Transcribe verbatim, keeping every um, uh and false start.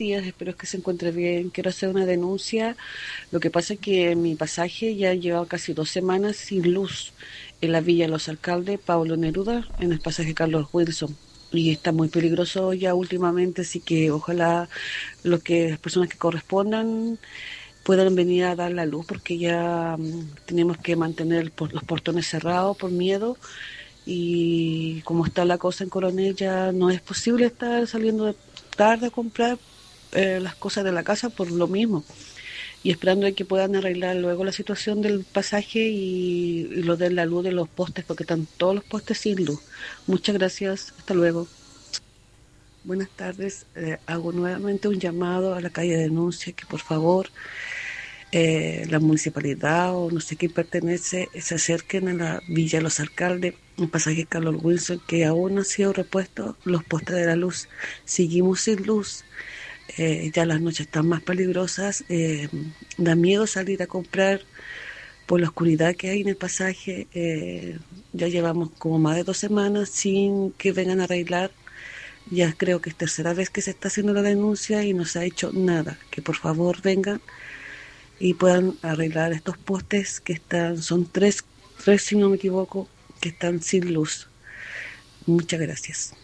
días, espero que se encuentre bien. Quiero hacer una denuncia. Lo que pasa es que en mi pasaje ya lleva casi dos semanas sin luz en la Villa Los Alcaldes, Pablo Neruda, en el pasaje Carlos Wilson. Y está muy peligroso ya últimamente, así que ojalá los que, las personas que correspondan puedan venir a dar la luz, porque ya mm, tenemos que mantener por- los portones cerrados por miedo. Y como está la cosa en Coronel, ya no es posible estar saliendo de tarde a comprar eh, las cosas de la casa por lo mismo, y esperando de que puedan arreglar luego la situación del pasaje y, y lo de la luz de los postes, porque están todos los postes sin luz. Muchas gracias, hasta luego. Buenas tardes, eh, hago nuevamente un llamado a la calle de denuncia que por favor eh, la municipalidad o no sé quién pertenece se acerquen a la Villa de los Alcaldes, un pasaje Carlos Wilson, que aún no han sido repuestos los postes de la luz. Seguimos sin luz, eh, ya las noches están más peligrosas, eh, da miedo salir a comprar por la oscuridad que hay en el pasaje. Eh, ya llevamos como más de dos semanas sin que vengan a arreglar. Ya creo que es tercera vez que se está haciendo la denuncia y no se ha hecho nada. Que por favor vengan y puedan arreglar estos postes que están, son tres, tres si no me equivoco, que están sin luz. Muchas gracias.